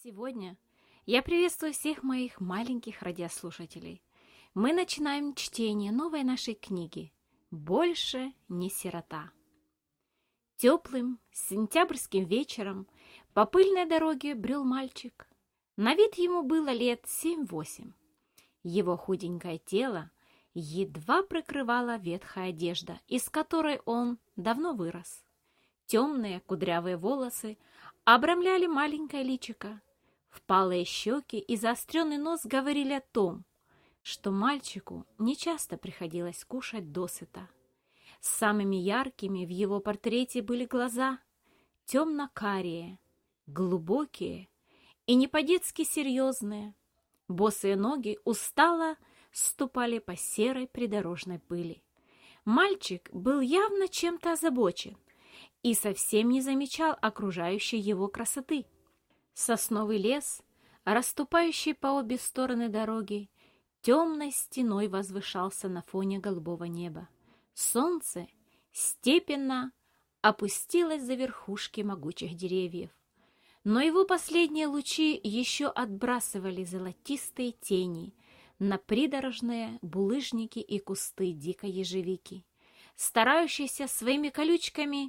Сегодня я приветствую всех моих маленьких радиослушателей. Мы начинаем чтение новой нашей книги «Больше не сирота». Теплым сентябрьским вечером по пыльной дороге брел мальчик. На вид ему было лет 7-8. Его худенькое тело едва прикрывала ветхая одежда, из которой он давно вырос. Темные кудрявые волосы обрамляли маленькое личико. Впалые щеки и заостренный нос говорили о том, что мальчику нечасто приходилось кушать досыта. Самыми яркими в его портрете были глаза, темно-карие, глубокие и не по-детски серьезные. Босые ноги устало ступали по серой придорожной пыли. Мальчик был явно чем-то озабочен и совсем не замечал окружающей его красоты. Сосновый лес, расступающий по обе стороны дороги, темной стеной возвышался на фоне голубого неба. Солнце степенно опустилось за верхушки могучих деревьев, но его последние лучи еще отбрасывали золотистые тени на придорожные булыжники и кусты дикой ежевики, старающиеся своими колючками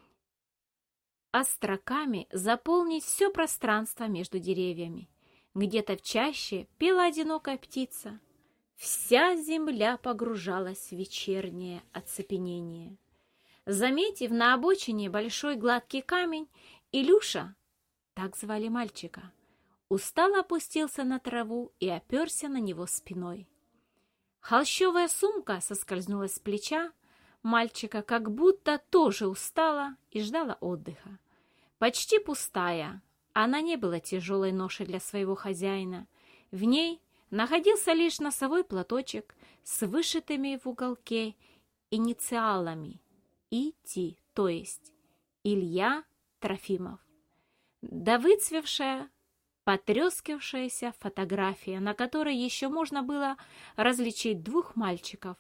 остроками заполнить все пространство между деревьями. Где-то в чаще пела одинокая птица. Вся земля погружалась в вечернее оцепенение. Заметив на обочине большой гладкий камень, Илюша, так звали мальчика, устало опустился на траву и оперся на него спиной. Холщовая сумка соскользнула с плеча мальчика, как будто тоже устала и ждала отдыха. Почти пустая, она не была тяжелой ношей для своего хозяина. В ней находился лишь носовой платочек с вышитыми в уголке инициалами И.Т., то есть Илья Трофимов. Да выцвевшая, потрескавшаяся фотография, на которой еще можно было различить двух мальчиков.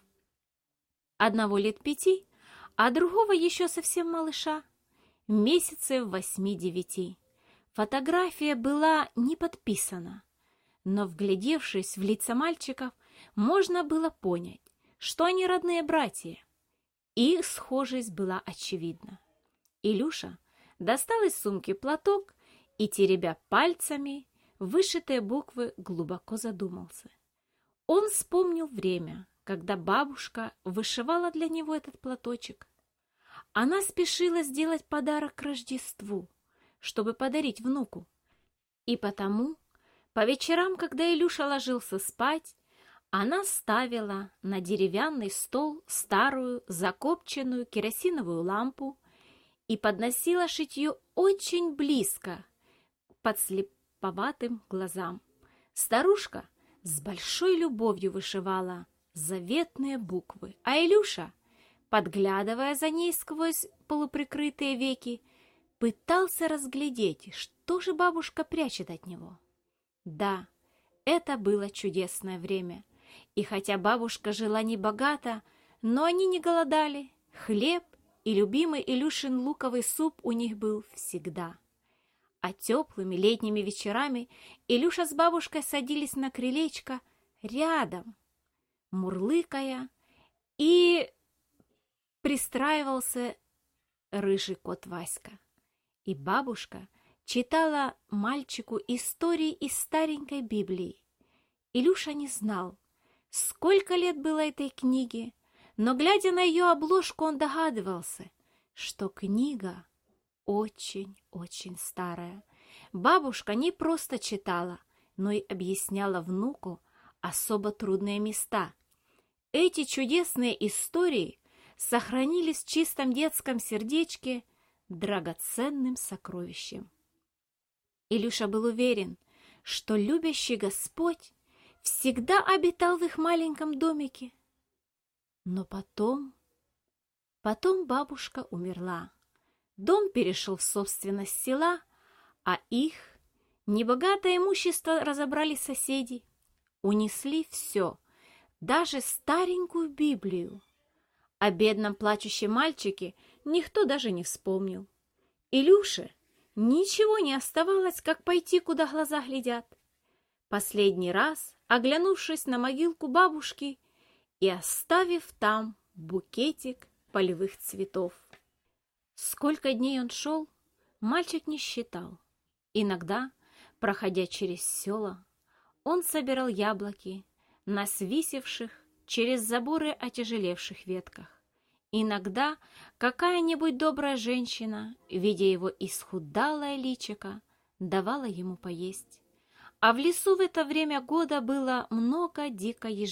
Одного лет 5, а другого еще совсем малыша, месяцев 8-9. Фотография была не подписана, но, вглядевшись в лица мальчиков, можно было понять, что они родные братья. Их схожесть была очевидна. Илюша достал из сумки платок и, теребя пальцами вышитые буквы, глубоко задумался. Он вспомнил время, когда бабушка вышивала для него этот платочек. Она спешила сделать подарок к Рождеству, чтобы подарить внуку. И потому, по вечерам, когда Илюша ложился спать, она ставила на деревянный стол старую закопченную керосиновую лампу и подносила шитье очень близко к подслеповатым глазам. Старушка с большой любовью вышивала заветные буквы, а Илюша, подглядывая за ней сквозь полуприкрытые веки, пытался разглядеть, что же бабушка прячет от него. Да, это было чудесное время, и хотя бабушка жила небогато, но они не голодали. Хлеб и любимый Илюшин луковый суп у них был всегда. А теплыми летними вечерами Илюша с бабушкой садились на крылечко рядом, мурлыкая, и пристраивался рыжий кот Васька. И бабушка читала мальчику истории из старенькой Библии. Илюша не знал, сколько лет было этой книге, но, глядя на ее обложку, он догадывался, что книга очень-очень старая. Бабушка не просто читала, но и объясняла внуку особо трудные места. Эти чудесные истории сохранились в чистом детском сердечке драгоценным сокровищем. Илюша был уверен, что любящий Господь всегда обитал в их маленьком домике. Но потом бабушка умерла. Дом перешел в собственность села, а их небогатое имущество разобрали соседи. Унесли все, даже старенькую Библию. О бедном плачущем мальчике никто даже не вспомнил. Илюше Ничего не оставалось, как пойти, куда глаза глядят. Последний раз, оглянувшись на могилку бабушки и оставив там букетик полевых цветов. Сколько дней он шел, мальчик не считал. Иногда, проходя через села, он собирал яблоки на свисевших через заборы отяжелевших ветках. Иногда какая-нибудь добрая женщина, видя его исхудалое личико, давала ему поесть. А в лесу в это время года было много дикой ежевики.